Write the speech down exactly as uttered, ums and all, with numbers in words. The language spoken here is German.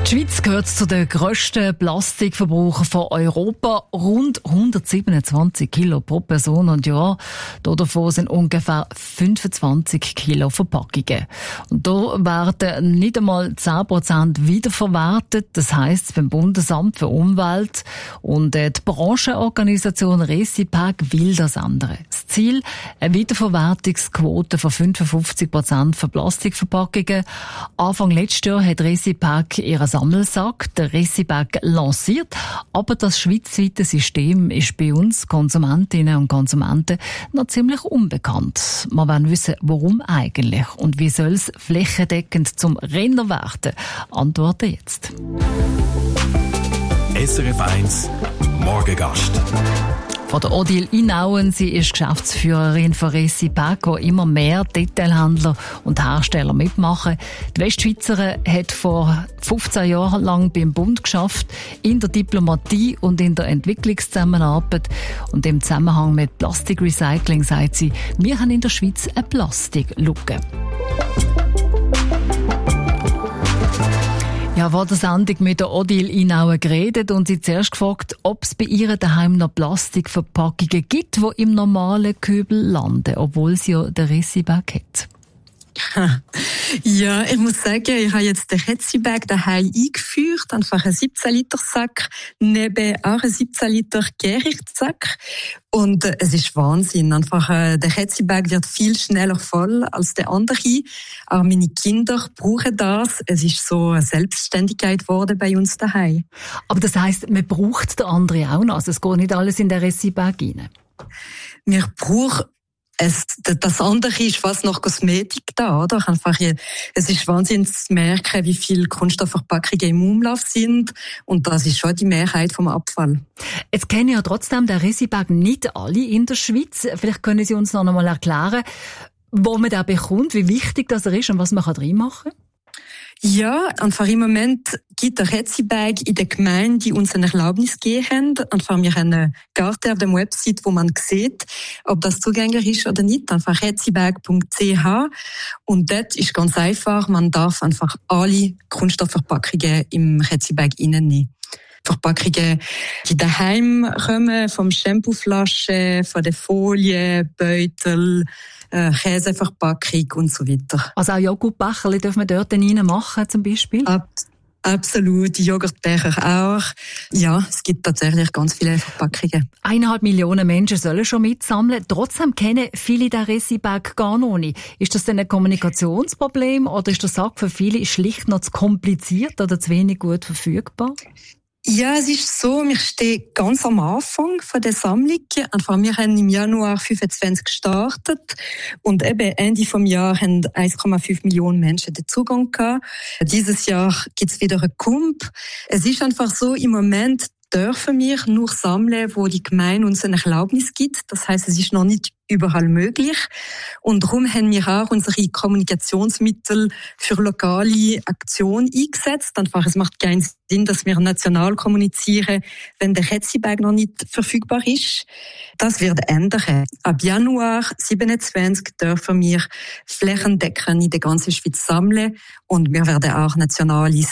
Die Schweiz gehört zu den grössten Plastikverbrauchern von Europa. Rund hundertsiebenundzwanzig Kilo pro Person und Jahr. Davon sind ungefähr fünfundzwanzig Kilo Verpackungen. Und da werden nicht einmal zehn Prozent wiederverwertet. Das heisst, beim Bundesamt für Umwelt und die Branchenorganisation Recipac will das ändern. Das Ziel, eine Wiederverwertungsquote von fünfundfünfzig Prozent für Plastikverpackungen. Anfang letztes Jahr hat Recipac ihren Sammelsack, der Recipac, lanciert. Aber das schweizweite System ist bei uns Konsumentinnen und Konsumenten noch ziemlich unbekannt. Wir wollen wissen, warum eigentlich und wie soll es flächendeckend zum Renner werden. Antworten jetzt. S R F eins Morgengast. Von der Odile Inauen, sie ist Geschäftsführerin von Recipac, wo immer mehr Detailhändler und Hersteller mitmachen. Die Westschweizerin hat vor fünfzehn Jahren lang beim Bund geschafft, in der Diplomatie und in der Entwicklungszusammenarbeit. Und im Zusammenhang mit Plastikrecycling sagt sie, wir haben in der Schweiz eine Plastiklücke. Ja, vor der Sendung mit der Odile Inauen geredet und sie zuerst gefragt, ob es bei ihr daheim noch Plastikverpackungen gibt, die im normalen Kübel landen, obwohl sie ja den Recipac hat. Ja, ich muss sagen, ich habe jetzt den Recipac daheim eingeführt, einfach einen siebzehn Liter Sack, neben auch einen siebzehn Liter Gerichtsack. Und äh, es ist Wahnsinn. Einfach, äh, der Recipac wird viel schneller voll als der andere. Auch meine Kinder brauchen das. Es ist so eine Selbstständigkeit geworden bei uns daheim. Aber das heisst, man braucht den anderen auch noch. Also es geht nicht alles in den Recipac rein. Wir brauchen Es, das andere ist fast noch Kosmetik da, oder? Einfach, es ist Wahnsinn zu merken, wie viele Kunststoffverpackungen im Umlauf sind. Und das ist schon die Mehrheit vom Abfall. Jetzt kennen ja trotzdem den Recipac nicht alle in der Schweiz. Vielleicht können Sie uns noch einmal erklären, wo man den bekommt, wie wichtig das er ist und was man reinmachen kann? Ja, einfach im Moment gibt der Recipac in der Gemeinde, die uns eine Erlaubnis gegeben haben. Einfach, wir haben eine Karte auf der Website, wo man sieht, ob das zugänglich ist oder nicht. Einfach recipac punkt c h. Und dort ist ganz einfach, man darf einfach alle Kunststoffverpackungen im Recipac reinnehmen. Verpackungen, die daheim kommen, vom Shampooflaschen, von der Folie, Beutel, äh, Käseverpackung und so weiter. Also auch Joghurtbecher dürfen wir dort reinmachen zum Beispiel? Ab, absolut, Joghurtbecher auch. Ja, es gibt tatsächlich ganz viele Verpackungen. Eineinhalb Millionen Menschen sollen schon mitsammeln. Trotzdem kennen viele den Recipac gar noch nicht. Ist das denn ein Kommunikationsproblem oder ist der Sack für viele schlicht noch zu kompliziert oder zu wenig gut verfügbar? Ja, es ist so, wir stehen ganz am Anfang von der Sammlung. Einfach, wir haben im Januar fünfundzwanzig gestartet und eben Ende vom Jahr haben eins Komma fünf Millionen Menschen den Zugang gehabt. Dieses Jahr gibt's wieder einen Kump. Es ist einfach so, im Moment dürfen wir nur sammeln, wo die Gemeinde uns eine Erlaubnis gibt. Das heisst, es ist noch nicht überall möglich. Und darum haben wir auch unsere Kommunikationsmittel für lokale Aktionen eingesetzt. Einfach, es macht keinen Sinn, dass wir national kommunizieren, wenn der Recipac noch nicht verfügbar ist. Das wird ändern. Ab Januar siebenundzwanzig dürfen wir flächendeckend in der ganzen Schweiz sammeln und wir werden auch nationale